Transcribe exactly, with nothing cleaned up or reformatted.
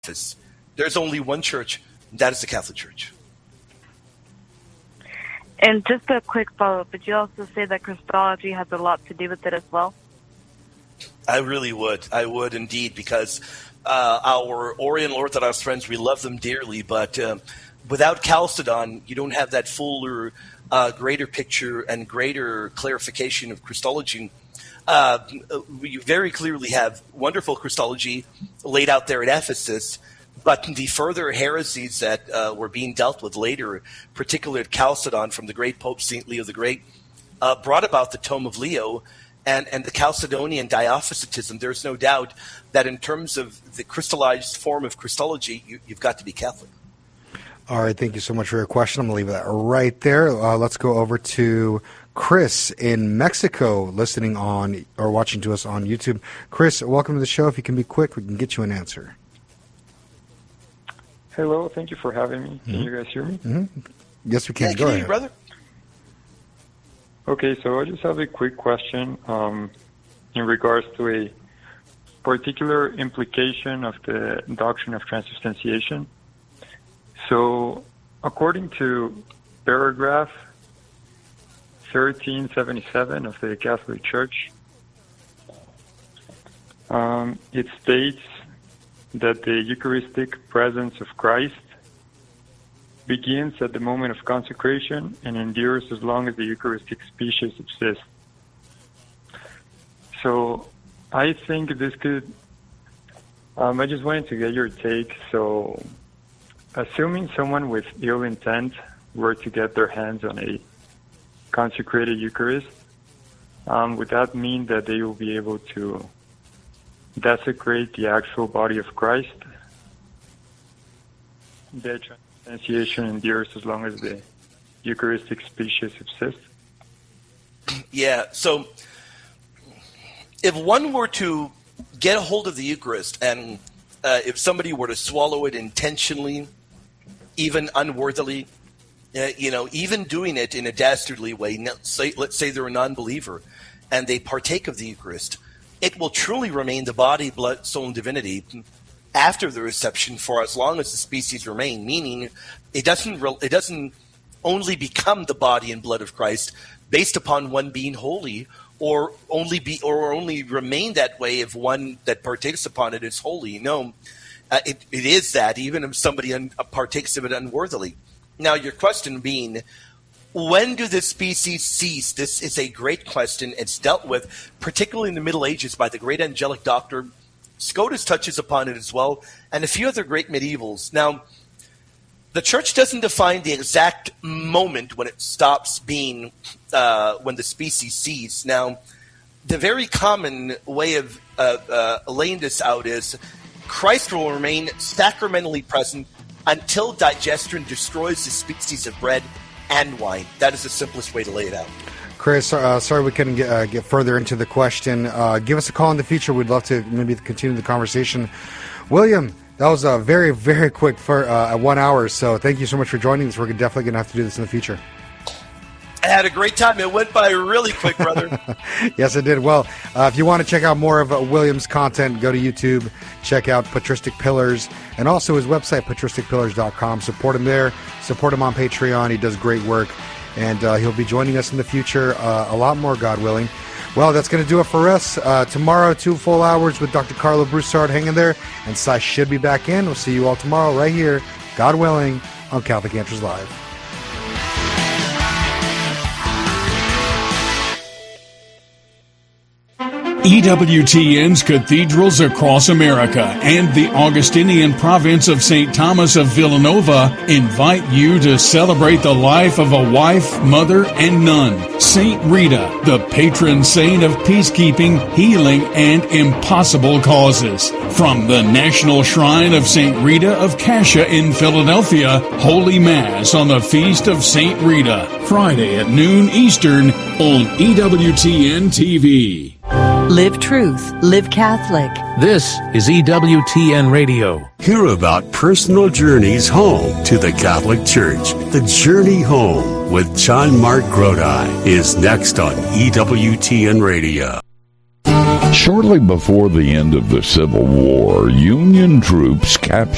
office. There's only one church, and that is the Catholic Church. And just a quick follow-up, would you also say that Christology has a lot to do with it as well? I really would. I would indeed, because uh, our Oriental Orthodox friends, we love them dearly, but uh, without Chalcedon, you don't have that fuller, uh, greater picture and greater clarification of Christology. Uh, we very clearly have wonderful Christology laid out there at Ephesus, but the further heresies that uh, were being dealt with later, particularly at Chalcedon from the great Pope Saint Leo the Great, uh, brought about the Tome of Leo and, and the Chalcedonian Diophysitism. There's no doubt that in terms of the crystallized form of Christology, you, you've got to be Catholic. All right, thank you so much for your question. I'm going to leave that right there. Uh, let's go over to Chris in Mexico, listening on or watching to us on YouTube. Chris, welcome to the show. If you can be quick, we can get you an answer. Hello, thank you for having me. Can mm-hmm. you guys hear me? Mm-hmm. Yes, we can. Yeah, Go can ahead, you, brother. Okay, so I just have a quick question um, in regards to a particular implication of the doctrine of transubstantiation. So, according to paragraph thirteen seventy-seven of the Catholic Church, um, it states that the Eucharistic presence of Christ begins at the moment of consecration and endures as long as the Eucharistic species subsists. So I think this could, um, I just wanted to get your take. So assuming someone with ill intent were to get their hands on a consecrated Eucharist, um, would that mean that they will be able to desecrate the actual body of Christ? The transubstantiation endures as long as the Eucharistic species subsists. Yeah, so if one were to get a hold of the Eucharist and uh, if somebody were to swallow it intentionally, even unworthily, uh, you know, even doing it in a dastardly way, say, let's say they're a non-believer and they partake of the Eucharist, it will truly remain the body, blood, soul, and divinity after the reception for as long as the species remain, meaning it doesn't re- it doesn't only become the body and blood of Christ based upon one being holy, or only be or only remain that way if one that partakes upon it is holy. No, uh, it, it is that even if somebody un- partakes of it unworthily. Now, your question being, when do the species cease? This is a great question. It's dealt with, particularly in the Middle Ages, by the great angelic doctor. Scotus touches upon it as well, and a few other great medievals. Now, the Church doesn't define the exact moment when it stops being, uh, when the species cease. Now, the very common way of uh, uh, laying this out is Christ will remain sacramentally present until digestion destroys the species of bread and wine. That is the simplest way to lay it out. Chris, uh, sorry we couldn't get, uh, get further into the question. Uh, give us a call in the future. We'd love to maybe continue the conversation. William, that was a very, very quick for uh, one hour, so thank you so much for joining us. We're definitely going to have to do this in the future. I had a great time. It went by really quick, brother. Yes, it did. Well, uh, if you want to check out more of uh, William's content, go to YouTube, check out Patristic Pillars, and also his website, patristic pillars dot com. Support him there. Support him on Patreon. He does great work, and uh, he'll be joining us in the future, uh, a lot more, God willing. Well, that's going to do it for us. Uh, tomorrow, two full hours with Doctor Carlo Broussard hanging there, and Sai should be back in. We'll see you all tomorrow right here, God willing, on Catholic Answers Live. E W T N's cathedrals across America and the Augustinian province of Saint Thomas of Villanova invite you to celebrate the life of a wife, mother, and nun, Saint Rita, the patron saint of peacekeeping, healing, and impossible causes. From the National Shrine of Saint Rita of Cascia in Philadelphia, Holy Mass on the Feast of Saint Rita, Friday at noon Eastern on E W T N T V. Live truth, live Catholic. This is E W T N Radio. Hear about personal journeys home to the Catholic Church. The Journey Home with John Mark Grodi is next on E W T N Radio. Shortly before the end of the Civil War, Union troops captured